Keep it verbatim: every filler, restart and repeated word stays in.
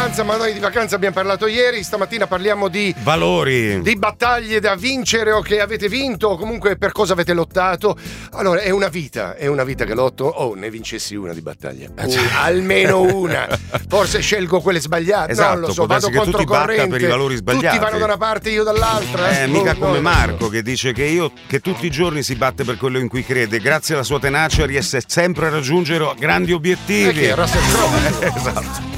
vacanza, ma noi di vacanza abbiamo parlato ieri. Stamattina parliamo di valori, di battaglie da vincere o che avete vinto, o comunque per cosa avete lottato. Allora, è una vita, è una vita che lotto. Oh, ne vincessi una di battaglia, uh, almeno una. Forse scelgo quelle sbagliate. Esatto, non lo so, può darsi vado che tu ti batta controcorrente. per i valori sbagliati. Tutti vanno da una parte, io dall'altra. Eh, mica oh, come no, Marco no. che dice che io che tutti i giorni si batte per quello in cui crede, grazie alla sua tenacia riesce sempre a raggiungere grandi obiettivi. Eh, che è Russell Crowe. Esatto.